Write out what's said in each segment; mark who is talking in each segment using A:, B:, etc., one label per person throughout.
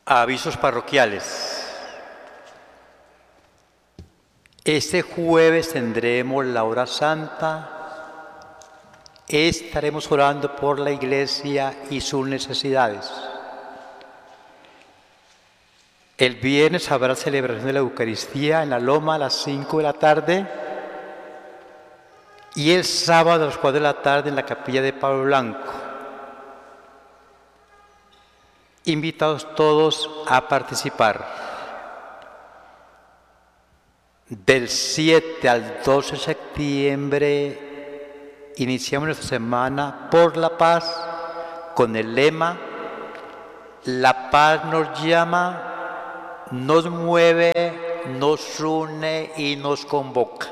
A: Avisos parroquiales. Este jueves tendremos la hora santa. Estaremos orando por la Iglesia y sus necesidades. El viernes habrá celebración de la Eucaristía en la Loma a las 5 de la tarde y el sábado a las 4 de la tarde en la capilla de Pablo Blanco. Invitados todos a participar. Del 7 al 12 de septiembre iniciamos nuestra semana por la paz con el lema "La paz nos llama, nos mueve, nos une y nos convoca".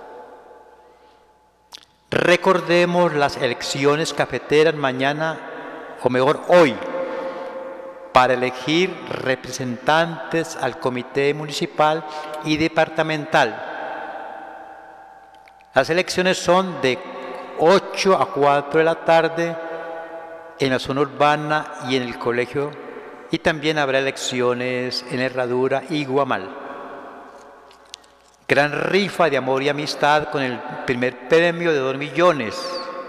A: Recordemos las elecciones cafeteras mañana, o mejor hoy, para elegir representantes al comité municipal y departamental. Las elecciones son de 8 a 4 de la tarde en la zona urbana y en el colegio, y también habrá elecciones en Herradura y Guamal. Gran rifa de amor y amistad con el primer premio de 2 millones.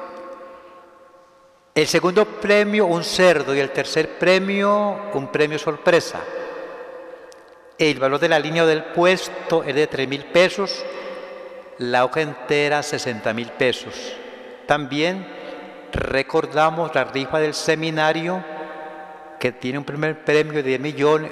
A: El segundo premio, un cerdo, y el tercer premio, un premio sorpresa. El valor de la línea o del puesto es de 3.000 pesos, la hoja entera 60.000 pesos. También recordamos la rifa del seminario, que tiene un primer premio de 10 millones,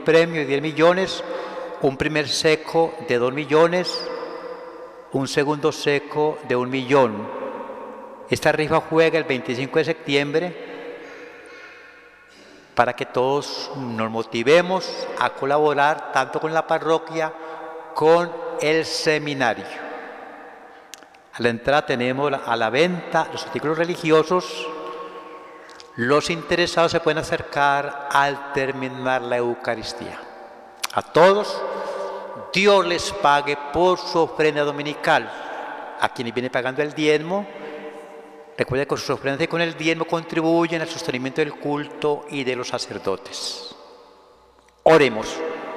A: un primer seco de 2 millones, un segundo seco de 1 millón. Esta rifa juega el 25 de septiembre para que todos nos motivemos a colaborar tanto con la parroquia con el seminario. A la entrada tenemos a la venta los artículos religiosos. Los interesados se pueden acercar al terminar la Eucaristía. A todos, Dios les pague por su ofrenda dominical. A quienes vienen pagando el diezmo, recuerden que con sus ofrendas y con el diezmo contribuyen al sostenimiento del culto y de los sacerdotes. Oremos.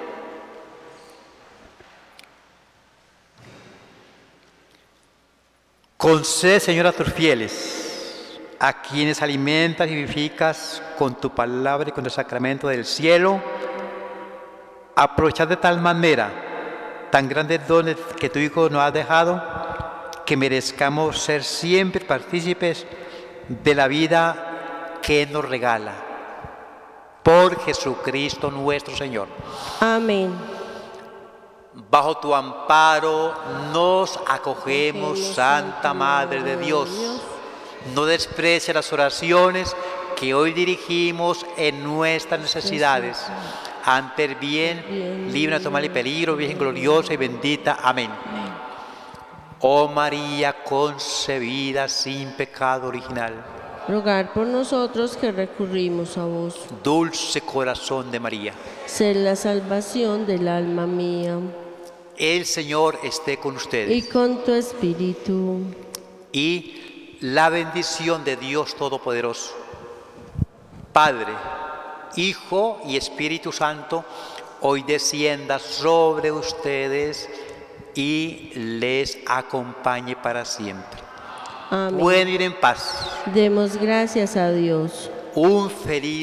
A: Concede, Señor, a tus fieles, a quienes alimentas y vivificas con tu palabra y con el sacramento del cielo, aprovechar de tal manera tan grandes dones que tu Hijo nos ha dejado, que merezcamos ser siempre partícipes de la vida que nos regala. Por Jesucristo nuestro Señor.
B: Amén.
A: Bajo tu amparo nos acogemos, Santa Madre de Dios. No desprecies las oraciones que hoy dirigimos en nuestras necesidades. Ante el bien, líbranos de mal y peligro, Virgen gloriosa y bendita. Amén. Oh María concebida sin pecado original,
B: Rogar por nosotros que recurrimos a vos.
A: dulce corazón de María.
B: Sé la salvación del alma mía.
A: El Señor esté con ustedes.
B: Y con tu espíritu.
A: Y la bendición de Dios Todopoderoso, Padre, Hijo y Espíritu Santo, hoy descienda sobre ustedes y les acompañe para siempre.
B: Amén.
A: Pueden ir en paz.
B: Demos gracias a Dios.
A: Un feliz